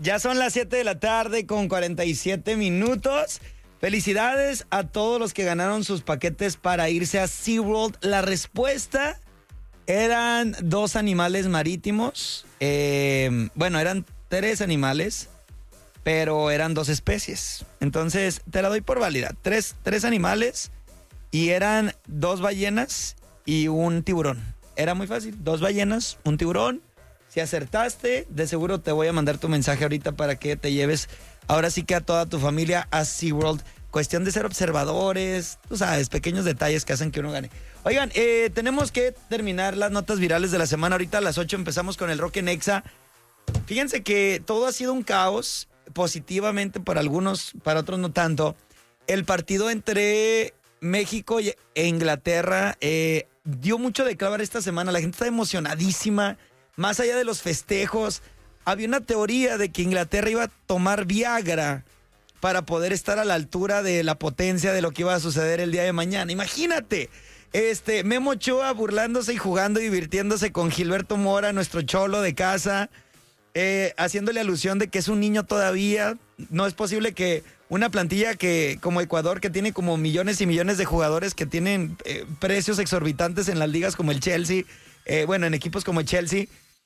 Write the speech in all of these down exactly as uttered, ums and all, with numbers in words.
Ya son las siete de la tarde con cuarenta y siete minutos. Felicidades a todos los que ganaron sus paquetes para irse a SeaWorld. La respuesta eran dos animales marítimos. Eh, bueno, eran tres animales, pero eran dos especies. Entonces, te la doy por válida. Tres, tres animales y eran dos ballenas y un tiburón. Era muy fácil. Dos ballenas, un tiburón. Si acertaste, de seguro te voy a mandar tu mensaje ahorita para que te lleves ahora sí que a toda tu familia a SeaWorld. Cuestión de ser observadores, tú sabes, pequeños detalles que hacen que uno gane. Oigan, eh, tenemos que terminar las notas virales de la semana. Ahorita a las ocho empezamos con el Rock en Exa. Fíjense que todo ha sido un caos, positivamente para algunos, para otros no tanto. El partido entre México e Inglaterra eh, dio mucho de clavar esta semana. La gente está emocionadísima. Más allá de los festejos, había una teoría de que Inglaterra iba a tomar Viagra para poder estar a la altura de la potencia de lo que iba a suceder el día de mañana. Imagínate, este Memo Ochoa burlándose y jugando y divirtiéndose con Gilberto Mora, nuestro cholo de casa, eh, haciéndole alusión de que es un niño todavía. No es posible que una plantilla que como Ecuador, que tiene como millones y millones de jugadores que tienen eh, precios exorbitantes en las ligas como el Chelsea, eh, bueno, en equipos como el Chelsea,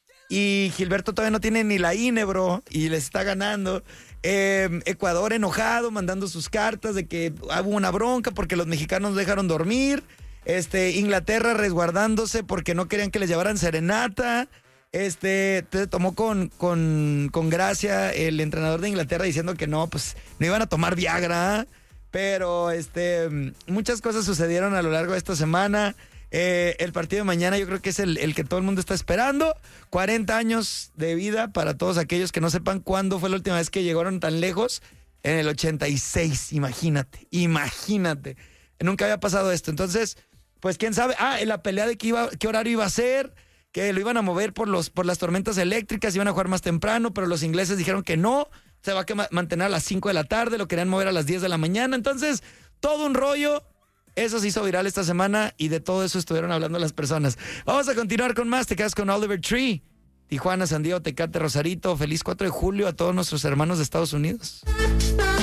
y Gilberto todavía no tiene ni la I N E, bro, y les está ganando. Eh, Ecuador enojado, mandando sus cartas de que hubo una bronca porque los mexicanos dejaron dormir. Este, Inglaterra resguardándose porque no querían que les llevaran serenata. Este, te tomó con, con, con gracia el entrenador de Inglaterra diciendo que no, pues no iban a tomar Viagra. Pero este, muchas cosas sucedieron a lo largo de esta semana. Eh, el partido de mañana yo creo que es el, el que todo el mundo está esperando. cuarenta años de vida para todos aquellos que no sepan cuándo fue la última vez que llegaron tan lejos. En el ochenta y seis, imagínate, imagínate. Nunca había pasado esto. Entonces, pues quién sabe. Ah, en la pelea de qué, iba, qué horario iba a ser, que lo iban a mover por, los, por las tormentas eléctricas, iban a jugar más temprano, pero los ingleses dijeron que no, se va a mantener a las cinco de la tarde, lo querían mover a las diez de la mañana. Entonces, todo un rollo. Eso se hizo viral esta semana y de todo eso estuvieron hablando las personas. Vamos a continuar con más. Te quedas con Oliver Tree. Tijuana, San Diego, Tecate, Rosarito. Feliz cuatro de julio a todos nuestros hermanos de Estados Unidos.